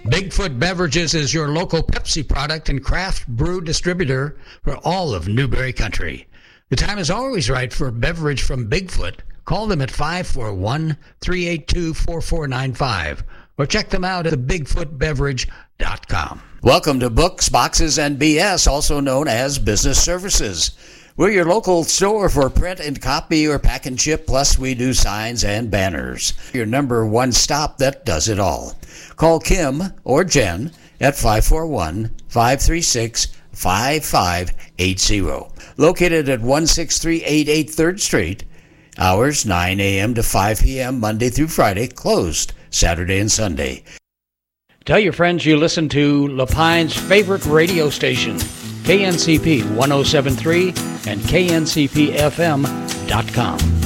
Bigfoot Beverages is your local Pepsi product and craft brew distributor for all of Newberry Country. The time is always right for a beverage from Bigfoot. Call them at 541-382-4495 or check them out at thebigfootbeverage.com. Welcome to Books, Boxes, and BS, also known as Business Services. We're your local store for print and copy or pack and ship, plus we do signs and banners. Your number one stop that does it all. Call Kim or Jen at 541-536-5580. Located at 16388 3rd Street. Hours 9 a.m. to 5 p.m. Monday through Friday. Closed Saturday and Sunday. Tell your friends you listen to Lapine's favorite radio station, KNCP 107.3 and KNCPFM.com.